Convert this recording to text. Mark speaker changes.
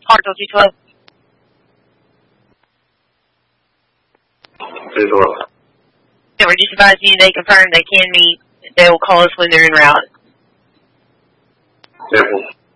Speaker 1: Hartsville 212. Yeah, we're just advising you they confirm they can meet. They will call us when they're en route.
Speaker 2: Simple.